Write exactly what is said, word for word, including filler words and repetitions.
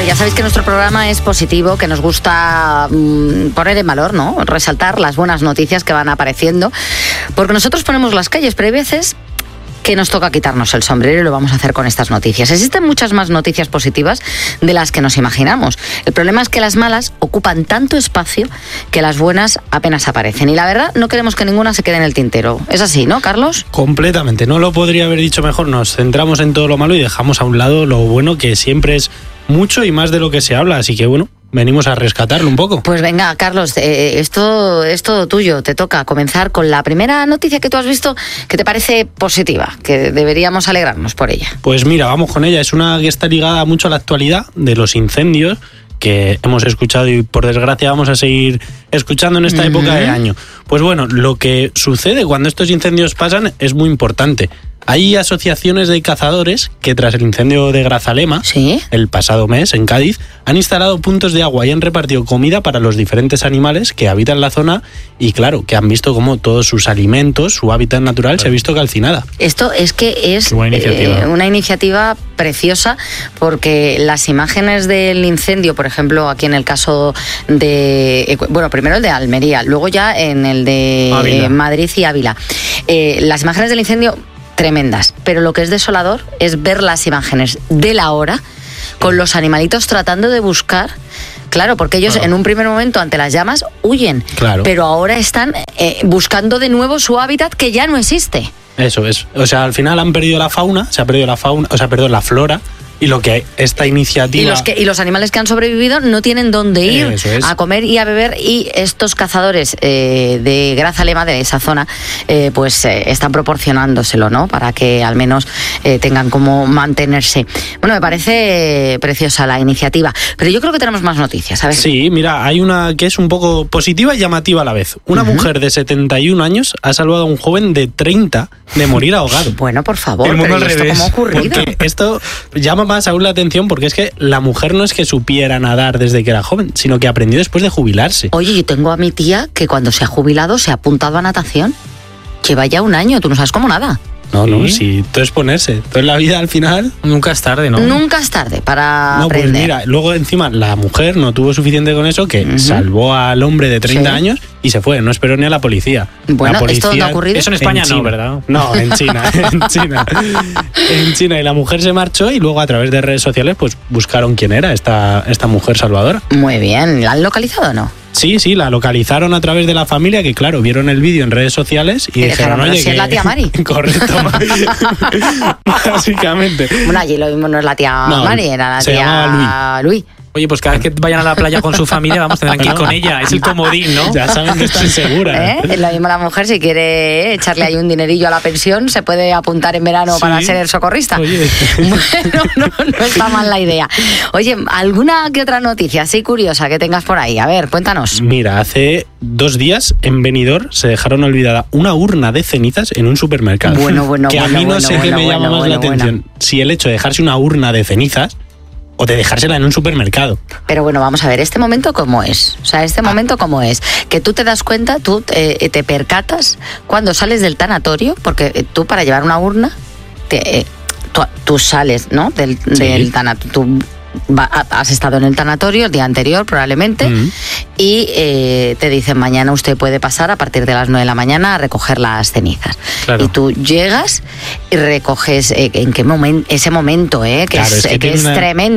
ya sabéis que nuestro programa es positivo, que nos gusta mmm, poner en valor, ¿no? Resaltar las buenas noticias que van apareciendo, porque nosotros ponemos las calles, pero hay veces que nos toca quitarnos el sombrero y lo vamos a hacer con estas noticias. Existen muchas más noticias positivas de las que nos imaginamos. El problema es que las malas ocupan tanto espacio que las buenas apenas aparecen. Y la verdad, no queremos que ninguna se quede en el tintero. Es así, ¿no, Carlos? Completamente. No lo podría haber dicho mejor. Nos centramos en todo lo malo y dejamos a un lado lo bueno, que siempre es mucho y más de lo que se habla. Así que, bueno, venimos a rescatarlo un poco. Pues venga, Carlos, eh, esto es todo tuyo. Te toca comenzar con la primera noticia que tú has visto que te parece positiva, que deberíamos alegrarnos por ella. Pues mira, vamos con ella. Es una que está ligada mucho a la actualidad de los incendios que hemos escuchado y por desgracia vamos a seguir escuchando en esta uh-huh. época de año. Pues bueno, lo que sucede cuando estos incendios pasan es muy importante. Hay asociaciones de cazadores que tras el incendio de Grazalema, ¿sí?, el pasado mes en Cádiz, han instalado puntos de agua y han repartido comida para los diferentes animales que habitan la zona y claro, que han visto cómo todos sus alimentos, su hábitat natural, claro, se ha visto calcinada. Esto es que es iniciativa. Eh, una iniciativa preciosa, porque las imágenes del incendio, por ejemplo, aquí en el caso de, bueno, primero el de Almería, luego ya en el de eh, Madrid y Ávila, eh, las imágenes del incendio tremendas, pero lo que es desolador es ver las imágenes de la hora con los animalitos tratando de buscar, claro, porque ellos claro. en un primer momento ante las llamas huyen, claro. pero ahora están eh, buscando de nuevo su hábitat que ya no existe. Eso es, o sea, al final han perdido la fauna, se ha perdido la fauna, o sea, perdón, la flora. Y lo que esta iniciativa... Y los, que, y los animales que han sobrevivido no tienen dónde ir es. a comer y a beber, y estos cazadores eh, de Grazalema, de esa zona, eh, pues eh, están proporcionándoselo, ¿no? Para que al menos eh, tengan cómo mantenerse. Bueno, me parece preciosa la iniciativa, pero yo creo que tenemos más noticias, ¿sabes? Sí, mira, hay una que es un poco positiva y llamativa a la vez. Una uh-huh. mujer de setenta y un años ha salvado a un joven de treinta de morir ahogado. Bueno, por favor, pero ¿y esto cómo ha ocurrido? Porque esto llama más aún la atención, porque es que la mujer no es que supiera nadar desde que era joven, sino que aprendió después de jubilarse. Oye, yo tengo a mi tía que cuando se ha jubilado se ha apuntado a natación. Lleva ya un año, tú no sabes cómo nada. No, ¿sí? no, si todo es ponerse. Todo en la vida al final... Nunca es tarde, ¿no? Nunca es tarde para no, aprender. Pues mira, luego encima la mujer no tuvo suficiente con eso, que uh-huh. salvó al hombre de treinta sí. años y se fue, no esperó ni a la policía. Bueno, la policía, ¿esto dónde ha ocurrido? Eso en España en no, China. ¿verdad? No, en China, en China. En China, y la mujer se marchó y luego a través de redes sociales pues buscaron quién era esta, esta mujer salvadora. Muy bien, ¿la han localizado o no? Sí, sí, la localizaron a través de la familia, que claro, vieron el vídeo en redes sociales y, y dijeron, oye, si que... es la tía Mari. Correcto. Básicamente. Bueno, allí lo mismo no es la tía no, Mari, era la se tía Luis. Oye, pues cada vez que vayan a la playa con su familia, vamos, tendrán que ir con ella. Es el comodín, ¿no? Ya saben que están seguras. ¿Eh? Lo mismo la mujer, si quiere echarle ahí un dinerillo a la pensión, se puede apuntar en verano ¿sí? para ser socorrista. Oye. Bueno, no, no está mal la idea. Oye, ¿alguna que otra noticia así curiosa que tengas por ahí? A ver, cuéntanos. Mira, hace dos días en Benidorm se dejaron olvidada una urna de cenizas en un supermercado. Bueno, bueno, que bueno. a mí no bueno, sé bueno, qué me bueno, llama bueno, más la bueno, atención. Bueno. Si el hecho de dejarse una urna de cenizas o de dejársela en un supermercado. Pero bueno, vamos a ver, ¿este momento cómo es? O sea, ¿este ah. momento cómo es? Que tú te das cuenta, tú te, te percatas cuando sales del tanatorio, porque tú para llevar una urna, te, eh, tú, tú sales, ¿no? Del, sí. del tanatorio, tú va, has estado en el tanatorio el día anterior probablemente, mm. y eh, te dicen mañana usted puede pasar a partir de las nueve de la mañana a recoger las cenizas. Claro. Y tú llegas y recoges, eh, ¿en qué momento? Ese momento, ¿eh? Que, claro, es, es, que que es una... tremendo.